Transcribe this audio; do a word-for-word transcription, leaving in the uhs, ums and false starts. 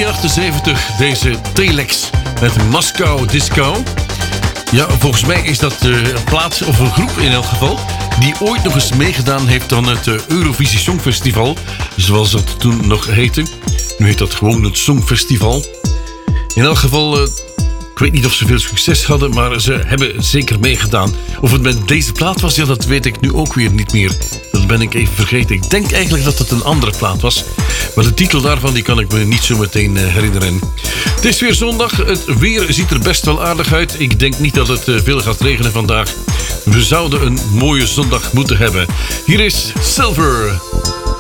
negentien achtenzeventig deze Telex met Moscow Disco. Ja, volgens mij is dat uh, een plaats, of een groep in elk geval, die ooit nog eens meegedaan heeft aan het uh, Eurovisie Songfestival. Zoals dat toen nog heette. Nu heet dat gewoon het Songfestival. In elk geval, uh, ik weet niet of ze veel succes hadden, maar ze hebben zeker meegedaan. Of het met deze plaat was, ja, dat weet ik nu ook weer niet meer. Dat ben ik even vergeten. Ik denk eigenlijk dat het een andere plaat was. Maar de titel daarvan die kan ik me niet zo meteen uh, herinneren. Het is weer zondag. Het weer ziet er best wel aardig uit. Ik denk niet dat het uh, veel gaat regenen vandaag. We zouden een mooie zondag moeten hebben. Hier is Silver.